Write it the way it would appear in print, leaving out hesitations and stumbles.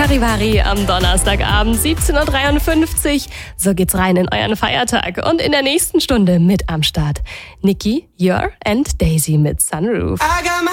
Charivari am Donnerstagabend, 17.53 Uhr. So geht's rein in euren Feiertag. Und in der nächsten Stunde mit am Start Nicki, Yor and Daisy mit Sunroof.